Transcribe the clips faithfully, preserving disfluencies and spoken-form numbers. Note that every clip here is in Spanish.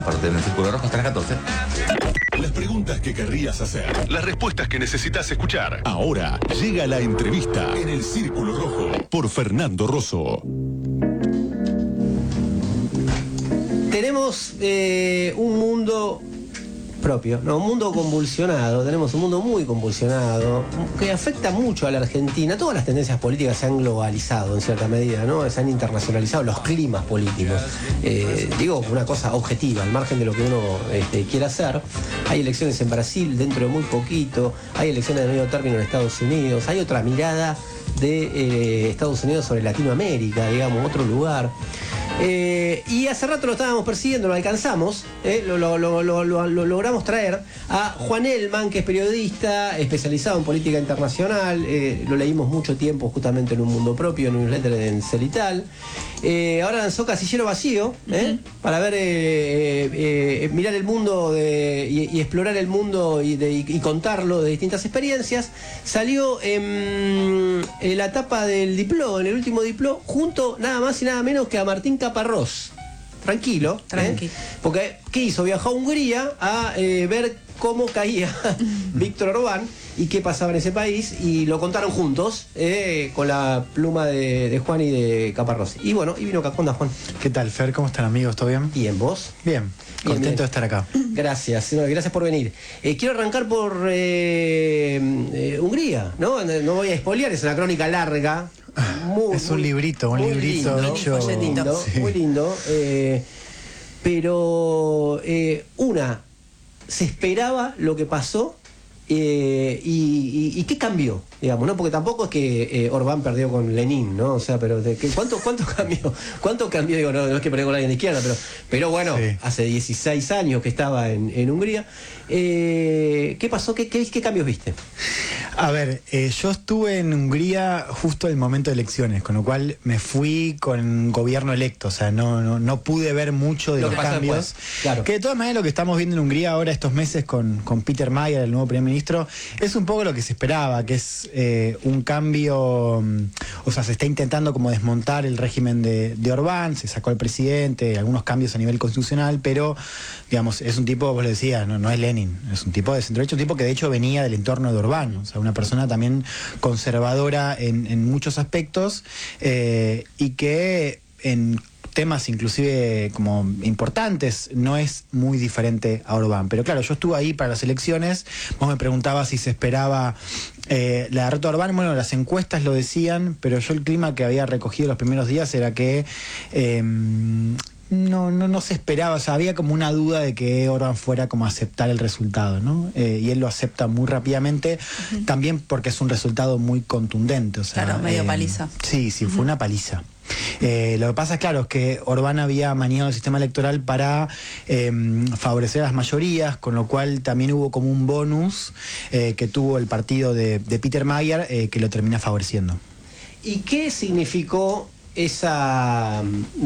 Parte del Círculo Rojo hasta las catorce. Las preguntas que querrías hacer. Las respuestas que necesitas escuchar. Ahora llega la entrevista en el Círculo Rojo por Fernando Rosso. Tenemos eh, un mundo propio, ¿no? Un mundo convulsionado, tenemos un mundo muy convulsionado, que afecta mucho a la Argentina. Todas las tendencias políticas se han globalizado en cierta medida, ¿no? Se han internacionalizado los climas políticos. Eh, digo, una cosa objetiva, al margen de lo que uno este, quiera hacer. Hay elecciones en Brasil dentro de muy poquito, hay elecciones de medio término en Estados Unidos, hay otra mirada de eh, Estados Unidos sobre Latinoamérica, digamos, otro lugar. Eh, y hace rato lo estábamos persiguiendo, lo alcanzamos, eh, lo, lo, lo, lo, lo, lo logramos traer a Juan Elman, que es periodista especializado en política internacional. Eh, lo leímos mucho tiempo justamente en Un Mundo Propio, en un newsletter en Celital. Eh, ahora lanzó Casillero Vacío, eh, uh-huh. para ver, eh, eh, mirar el mundo de, y, y explorar el mundo y, de, y, y contarlo de distintas experiencias. Salió en, en la etapa del Diplo, en el último Diplo, junto nada más y nada menos que a Martín Caparrós. Tranquilo, Tranqui. ¿eh? Porque, ¿qué hizo? Viajó a Hungría a eh, ver cómo caía Víctor Orbán y qué pasaba en ese país, y lo contaron juntos, eh, con la pluma de, de Juan y de Caparrós. Y bueno, y vino Caconda, Juan. ¿Qué tal, Fer? ¿Cómo están, amigos? ¿Todo bien? Bien, ¿vos? Bien, Bien, contento bien. de estar acá. Gracias, no, gracias por venir. Eh, quiero arrancar por eh, eh, Hungría, ¿no? No voy a espolear, es una crónica larga. Muy, es un muy, librito, un muy librito lindo, hecho... muy lindo, Sí. muy lindo. Eh, pero eh, una, se esperaba lo que pasó, eh, y, y, y qué cambió, digamos, ¿no? Porque tampoco es que eh, Orbán perdió con Lenin, ¿no? O sea, pero de, que, ¿cuánto, ¿cuánto cambió? ¿Cuánto cambió? Digo, no, no es que perdió con alguien de izquierda, pero, pero bueno, Sí. hace dieciséis años que estaba en, en Hungría. Eh, ¿Qué pasó? ¿Qué, qué, ¿Qué cambios viste? A ver, eh, yo estuve en Hungría justo en el momento de elecciones, con lo cual me fui con gobierno electo, o sea, no, no, no pude ver mucho de Lo los que pasó cambios. después, claro. Que de todas maneras lo que estamos viendo en Hungría ahora estos meses con, con Peter Mayer, el nuevo primer ministro, es un poco lo que se esperaba, que es eh, un cambio, mm, o sea, se está intentando como desmontar el régimen de, de Orbán, se sacó al presidente, algunos cambios a nivel constitucional, pero, digamos, es un tipo, vos lo decías, no, no es Lenin, es un tipo de centro derecha, un tipo que de hecho venía del entorno de Orbán, o sea, una persona también conservadora en, en muchos aspectos, eh, y que en temas inclusive como importantes no es muy diferente a Orbán. Pero claro, yo estuve ahí para las elecciones, vos me preguntabas si se esperaba eh, la derrota de Orbán. Bueno, las encuestas lo decían, pero yo el clima que había recogido los primeros días era que eh, No, no, no se esperaba, o sea, había como una duda de que Orbán fuera como a aceptar el resultado, ¿no? Eh, y él lo acepta muy rápidamente, uh-huh. también porque es un resultado muy contundente, o sea, claro, medio eh, paliza. Sí, sí, uh-huh. fue una paliza. Eh, lo que pasa, claro, es que Orbán había maniado el sistema electoral para eh, favorecer a las mayorías, con lo cual también hubo como un bonus eh, que tuvo el partido de, de Peter Mayer, eh, que lo termina favoreciendo. ¿Y qué significó esa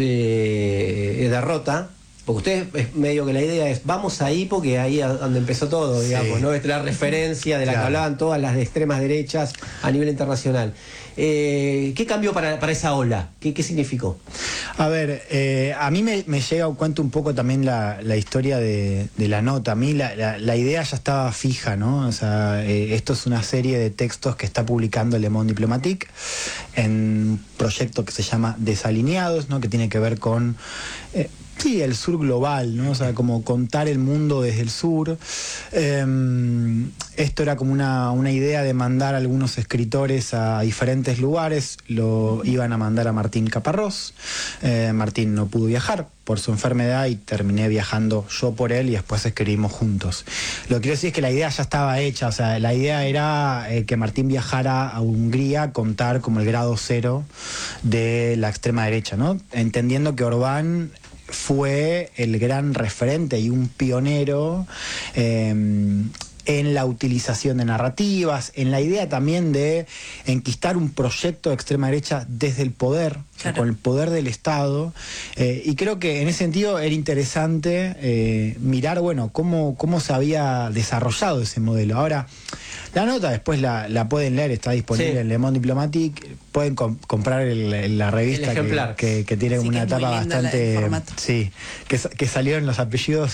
eh, derrota? Porque usted es medio que la idea es, vamos ahí porque ahí es donde empezó todo, digamos, sí. ¿no? Es la referencia de la claro. que hablaban todas las de extremas derechas a nivel internacional. Eh, ¿Qué cambió para, para esa ola? ¿Qué, qué significó? A ver, eh, a mí me, me llega, cuento un poco también la, la historia de, de la nota. A mí la, la, la idea ya estaba fija, ¿no? O sea, eh, esto es una serie de textos que está publicando Le Monde Diplomatique en un proyecto que se llama Desalineados, ¿no? Que tiene que ver con... Eh, Sí, el sur global, ¿no? O sea, como contar el mundo desde el sur. Eh, esto era como una, una idea de mandar a algunos escritores a diferentes lugares. Lo iban a mandar a Martín Caparrós. Eh, Martín no pudo viajar por su enfermedad y terminé viajando yo por él y después escribimos juntos. Lo que quiero decir es que la idea ya estaba hecha, o sea, la idea era eh, que Martín viajara a Hungría a contar como el grado cero de la extrema derecha, ¿no? Entendiendo que Orbán fue el gran referente y un pionero eh, en la utilización de narrativas, en la idea también de enquistar un proyecto de extrema derecha desde el poder, claro, con el poder del Estado, eh, y creo que en ese sentido era interesante eh, mirar, bueno, cómo, cómo se había desarrollado ese modelo. Ahora, la nota después la, la pueden leer, está disponible sí. en Le Monde Diplomatique, pueden com comprar el, la revista que, que, que tiene sí, una que etapa bastante... Sí, que, que salieron los apellidos